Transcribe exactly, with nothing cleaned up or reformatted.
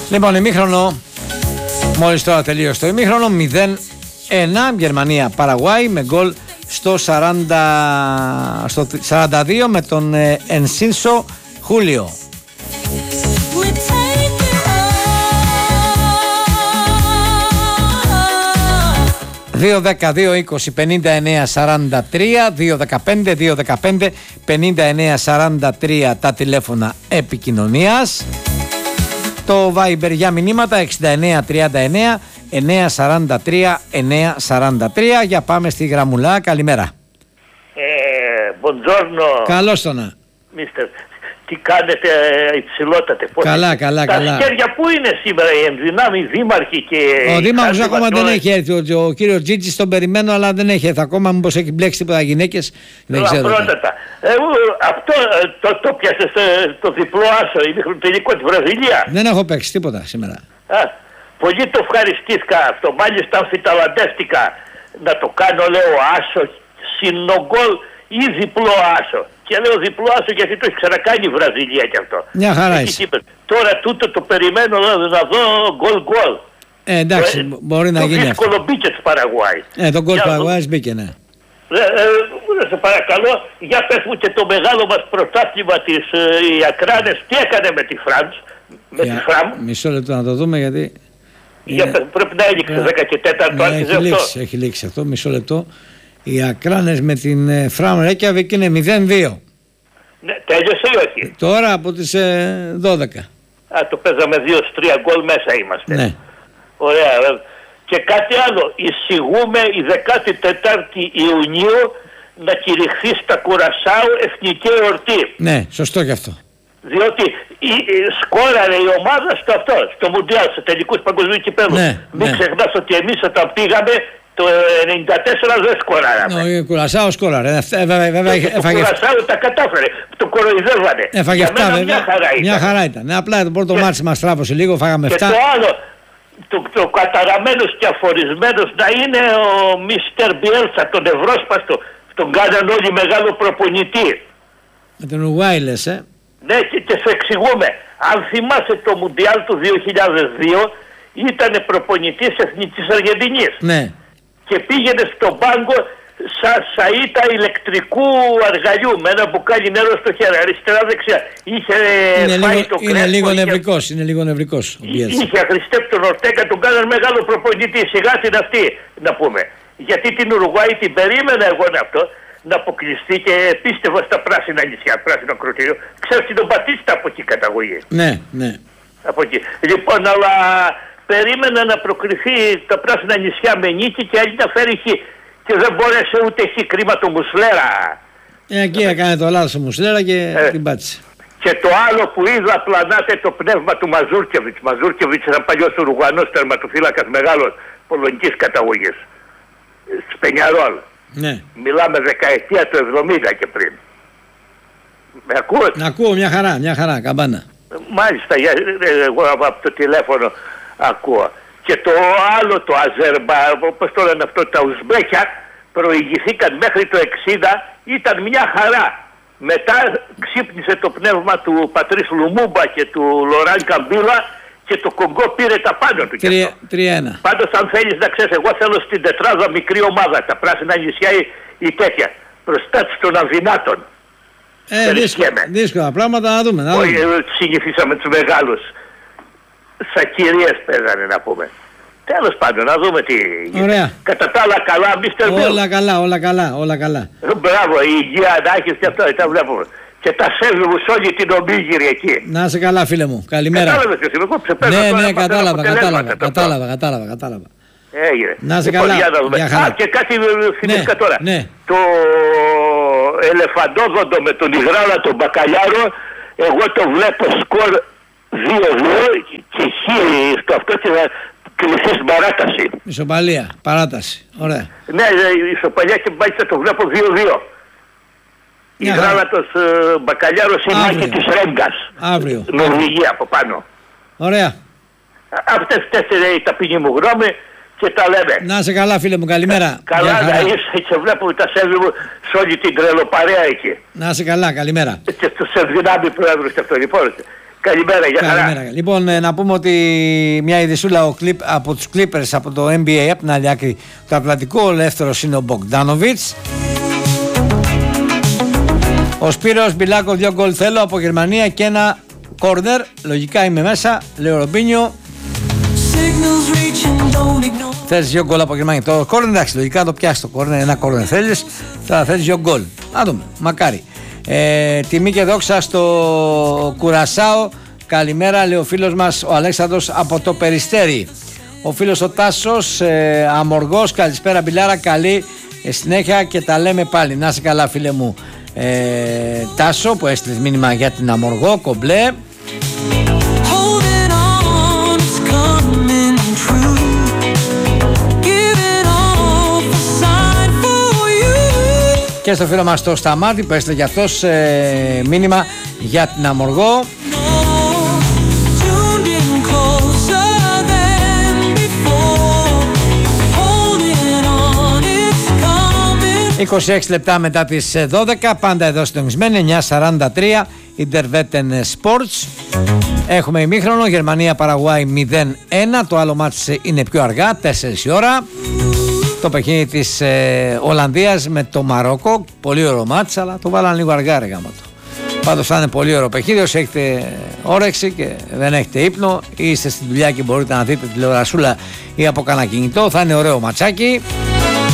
Λοιπόν, ημίχρονο, μόλις τώρα τελείωσε το ημίχρονο, μηδέν ένα Γερμανία-Παραγουάη με γκολ στο, σαράντα, στο σαράντα δύο με τον ε, Ενσίνσο Χούλιο. δύο δέκα, δύο είκοσι, πενήντα εννέα, σαράντα τρία, δύο δεκαπέντε, δύο δεκαπέντε, πενήντα εννέα, σαράντα τρία τα τηλέφωνα επικοινωνίας. Το Viber για μηνύματα εξήντα εννέα, τριάντα εννέα, εννέα σαράντα τρία, εννέα σαράντα τρία. Για πάμε στη γραμμουλά. Καλημέρα. Ε, buongiorno. Καλώς το να. Μίστερ. Τι κάνετε υψηλότατε? Καλά, καλά, τα καλά. Τα σχέδια που είναι σήμερα οι ενδυνάμοι δήμαρχοι και... Ο δήμαρχος ακόμα δεν έχει έρθει. Ο, ο κύριος Τζίτζης τον περιμένω, αλλά δεν έχει έρθει ακόμα. Μήπως έχει μπλέξει τίποτα γυναίκες. Δεν ξέρω. Πρώτα. Ε, αυτό το, το πιάσε στο, το διπλό άσο, η τελικό της Βραζιλία. Δεν έχω παίξει τίποτα σήμερα. Α, πολύ το ευχαριστήθηκα αυτό. Μάλιστα αμφιταλαντεύτηκα να το κάνω, λέω, άσο, συνογκόλ ή διπλό άσο. Και λέω διπλό άσο γιατί το έχει ξανακάνει η Βραζιλία κι αυτό. Μια χαρά είσαι. Τώρα τούτο το περιμένω να δω γκολ γκολ. Ε, εντάξει, το, μπορεί να το γίνει αυτό. Το δύσκολο μπήκε της Παραγουάη. Ε, το γκολ Παραγουάης μπήκε, ναι. Ε, ε, σε παρακαλώ, για πες μου και το μεγάλο μας πρωτάθλημα της ε, οι Ακράνες, τι έκανε με τη Φραντς, με για, τη Φραμ. Μισό λεπτό να το δούμε γιατί... Για, είναι... Πρέπει να έληξε ε, δέκα και τέταρτο, ναι, άρχιζε έχει αυτό. Λήξει, έχει λήξει αυτό, μισό λεπτό. Οι Ακράνες με την Φραμ Ρέκιαβικ είναι μηδέν δύο. Ναι, τέλειωσε ή όχι? Τώρα από τις ε, δώδεκα. Α, το παίζαμε δύο τρία γκολ μέσα είμαστε. Ναι. Ωραία. Και κάτι άλλο, εισηγούμε η δέκατη τέταρτη Ιουνίου να κηρυχθεί στα Κουρασάου εθνική εορτή. Ναι, σωστό κι αυτό. Διότι η, η, σκόραρε η ομάδα στο αυτό, στο Μουντιάλ, σε τελικούς παγκοσμίου κυπέλλου. Ναι, Μην ναι. ξεχνάς ότι εμείς όταν πήγαμε το ενενήντα τέσσερα δεν σκοράραμε. Ναι, ο Κουρασάου σκόραρε. Το Κουρασάου τα κατάφερε, το κοροϊδεύανε. Έφαγε εφτά βέβαια. Μια χαρά ήταν. Μια χαρά ήταν. Ναι, απλά το πρώτο μάτσι μας τράβωσε λίγο, φάγαμε εφτά. Και το άλλο, το, το καταραμένος και αφορισμένος να είναι ο Μίστερ Μπιέλσα, τον ευρώσπαστο. Τον κάναν όλοι μεγάλο προπονητή. Με τον Ουρουγουάη λες, ε. Ναι, και, και σε εξηγούμε. Αν θυμάσαι το Μουντιάλ του δύο χιλιάδες δύο, ήταν προπονητής Εθνικής Αργεντινής. Ναι. Και πήγαινε στον πάγκο σα, σαΐτα ηλεκτρικού αργαλιού με ένα μπουκάλι νερό στο χέρι, αριστερά δεξιά. Είχε είναι φάει λίγο, το είναι κρέσπο, λίγο είχε... νευρικός, είναι λίγο νευρικός. Είχε αχρηστέψει τον Ορτέγκα, τον κάναν μεγάλο προπονητή. Σιγά την αυτή να πούμε. Γιατί την Ουρουγουάη την περίμενα εγώ αυτό να αποκλειστεί και πίστευα στα πράσινα νησιά, πράσινο κροτήριο. Ξέρω την τον Πατίστα από εκεί καταγωγή. Ναι, ναι. Από εκεί. Λοιπόν, αλλά περίμενα να προκριθεί τα πράσινα νησιά με νίκη και άλλη να φέρει χ. Και δεν μπόρεσε ούτε χ, κρίμα το Μουσλέρα. Ε, εκεί έκανε το λάθος ο Μουσλέρα και ε, την πάτησε. Και το άλλο που είδα πλανάται το πνεύμα του Μαζούρκεβιτς. Μαζούρκεβιτς ήταν παλιός Ουρουγουανός τερματοφύλακας μεγάλος πολωνικής καταγωγής. Σπενιαρόλ. Ναι. Μιλάμε δεκαετία του εβδομήντα και πριν. Με ακούς? Να ακούω, μια χαρά, μια χαρά, καμπάνα. Μάλιστα, εγώ από το τηλέφωνο ακούω. Και το άλλο το Αζερμπα, όπως το λένε αυτό, τα Ουσμπέκια προηγηθήκαν μέχρι το εξήντα, ήταν μια χαρά. Μετά ξύπνησε το πνεύμα του Πατρίς Λουμούμπα και του Λοράν Καμπίλα και το Κονγκό πήρε τα πάνω του. τρία ένα. Πάντως αν θέλεις να ξέρεις, εγώ θέλω στην τετράδα μικρή ομάδα, τα πράσινα νησιά ή, ή τέτοια, μπροστά των αδυνάτων. Ε, δύσκολα, δύσκολα πράγματα να δούμε. Να δούμε. Όχι, συνηθίσαμε τους μεγάλους. Σαν κυρίες παίζανε να πούμε. Τέλος πάντων, να δούμε τι γίνεται. Ωραία. Κατά τα άλλα καλά, μίστερ Μπιλ. Όλα καλά, όλα καλά, όλα καλά. Μπράβο, η υγεία να έχεις και αυτό, τα βλέπουμε. Και τα σερβους όλη την ομίγυρη εκεί. Να είσαι καλά, φίλε μου. Καλημέρα. Κατάλαβες ποιος είμαι, εγώ ξεπέρασα. Ναι, ναι, κατάλαβα, κατάλαβα, κατάλαβα, κατάλαβα, κατάλαβα. Έγινε. Να είσαι λοιπόν, καλά. Για χαρά. Α, και κάτι θυμήθηκα ναι, τώρα. Ναι. Το ελεφαντόδοντο με τον Ιγράλα τον Μπακαλιάρο, εγώ το βλέπω σκορ δύο δύο και χίλιοι στο αυτό και θα κληθεί στην παράταση. Ισοπαλία, παράταση. Ωραία. Ναι, η ισοπαλία και μάλιστα το βλέπω δύο δύο. Η Γράλατος ε, Μπακαλιάρος είναι άκη της Ρέγκας. Αύριο. Νορβηγία από πάνω. Ωραία. Αυτές τέσσερις η ταπεινή μου γνώμη και τα λέμε. Να είσαι καλά, φίλε μου, καλημέρα. Καλά να είσαι και βλέπω τα σέρβι μου σε όλη την τρελοπαρέα εκεί. Να είσαι καλά, καλημέρα. Και τους ενδυνάμει πρόεδρους και αυτό. Λοιπόν, Καλημέρα, για χαρά. Καλημέρα. Λοιπόν, ε, να πούμε ότι μια ειδησούλα ο Clip, από τους Clippers από το N B A, από την άλλη άκρη του Ατλαντικού, ο ελεύθερος είναι ο Μπογκντάνοβιτς. Ο Σπύρος Μπιλάκο, δύο γκολ θέλω από Γερμανία και ένα κόρνερ. Λογικά είμαι μέσα, λέει ο Ρομπίνιο. Θες δύο γκολ από Γερμανία. Το κόρνερ, εντάξει, λογικά το πιάσει το κόρνερ. Ένα κόρνερ θέλεις, θα θέλεις δύο γκολ. Να δούμε, μακάρι. Ε, τιμή και δόξα στο Κουρασάο. Καλημέρα, λέει ο φίλος μας ο Αλέξανδρος από το Περιστέρι. Ο φίλος ο Τάσος ε, Αμοργός, καλησπέρα Μπιλάρα, καλή ε, συνέχεια και τα λέμε πάλι. Να είσαι καλά φίλε μου ε, Τάσο, που έστειλες μήνυμα για την Αμοργό, κομπλέ. Και στο φίλο μας το Σταμάτη που έστειλε για αυτός ε, μήνυμα για την Αμοργό. είκοσι έξι λεπτά μετά τις δώδεκα, πάντα εδώ συντονισμένοι, εννιά σαράντα τρία, Interwetten Sports. Έχουμε ημίχρονο, Γερμανία-Παραγουάη μηδέν ένα, το άλλο μάτς είναι πιο αργά, τέσσερις η ώρα. Το παιχνίδι της ε, Ολλανδίας με το Μαρόκο, πολύ ωραίο μάτς, αλλά το βάλανε λίγο αργά ρε γάμο το. Πάντως θα είναι πολύ ωραίο παιχνίδι, όσοι έχετε όρεξη και δεν έχετε ύπνο ή είστε στη δουλειά και μπορείτε να δείτε τηλεορασούλα ή από κανένα κινητό, θα είναι ωραίο ματσάκι.